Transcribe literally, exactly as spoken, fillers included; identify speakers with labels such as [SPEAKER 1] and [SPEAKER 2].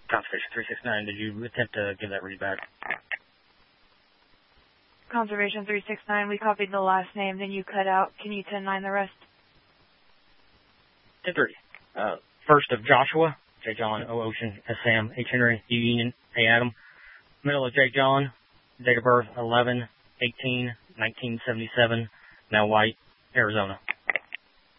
[SPEAKER 1] Conservation three six nine, did you attempt to give that read back?
[SPEAKER 2] Conservation three six nine, we copied the last name, then you cut out. Can you ten nine the rest?
[SPEAKER 1] ten three. Uh, first of Joshua, J. John, O. Ocean, S. Sam, H. Henry, U. Union, A. Adam. Middle of J. John, date of birth eleven eighteen nineteen seventy-seven, now White, Arizona.